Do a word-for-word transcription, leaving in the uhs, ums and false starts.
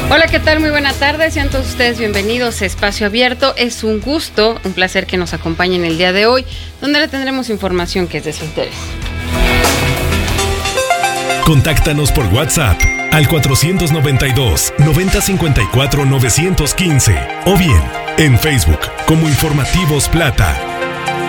Hola, ¿qué tal? Muy buena tarde. Sean todos ustedes bienvenidos a Espacio Abierto. Es un gusto, un placer que nos acompañen el día de hoy, donde le tendremos información que es de su interés. Contáctanos por WhatsApp al cuatrocientos noventa y dos, noventa cincuenta y cuatro, novecientos quince o bien en Facebook como Informativos Plata.